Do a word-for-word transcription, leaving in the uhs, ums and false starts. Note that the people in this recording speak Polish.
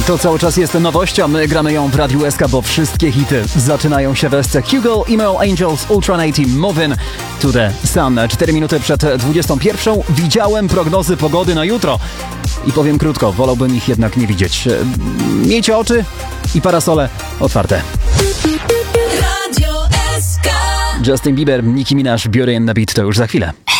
To cały czas jest nowość, a my gramy ją w Radiu S K, bo wszystkie hity zaczynają się w S C. Hugo, Emo, Angels, Ultranaty, Movin' to the Sun. cztery minuty przed dwudziestą pierwszą widziałem prognozy pogody na jutro. I powiem krótko, wolałbym ich jednak nie widzieć. Miejcie oczy i parasole otwarte. Radio S K. Justin Bieber, Nicki Minaj, Beauty and the Beat to już za chwilę.